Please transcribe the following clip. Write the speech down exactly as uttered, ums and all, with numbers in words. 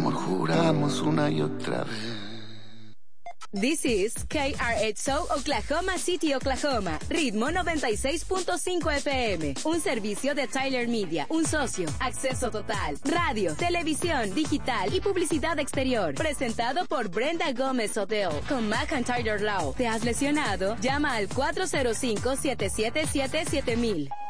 amor juramos una y otra vez. This is K R H O Oklahoma City, Oklahoma. Ritmo noventa y seis punto cinco F M. Un servicio de Tyler Media. Un socio. Acceso total. Radio, televisión, digital y publicidad exterior. Presentado por Brenda Gómez Hotel. Con McIntyre Law. ¿Te has lesionado? Llama al cuatro cero cinco, siete siete siete, siete mil.